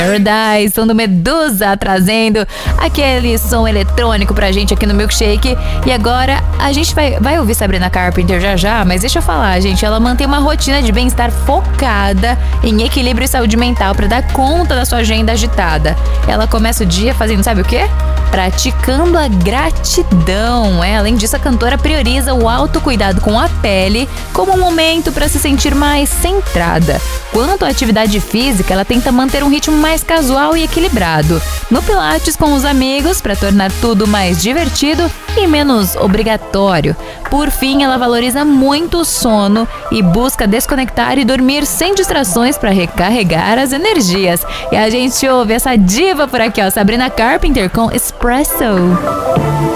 Paradise, som do Medusa, trazendo aquele som eletrônico pra gente aqui no Milkshake. E agora a gente vai ouvir Sabrina Carpenter já, mas deixa eu falar, gente, ela mantém uma rotina de bem-estar focada em equilíbrio e saúde mental pra dar conta da sua agenda agitada. Ela começa o dia fazendo, sabe o quê? Praticando a gratidão. Além disso, a cantora prioriza o autocuidado com a pele como um momento para se sentir mais centrada. Quanto à atividade física, ela tenta manter um ritmo mais casual e equilibrado. No Pilates com os amigos, para tornar tudo mais divertido e menos obrigatório. Por fim, ela valoriza muito o sono e busca desconectar e dormir sem distrações para recarregar as energias. E a gente ouve essa diva por aqui, ó, Sabrina Carpenter com Espresso.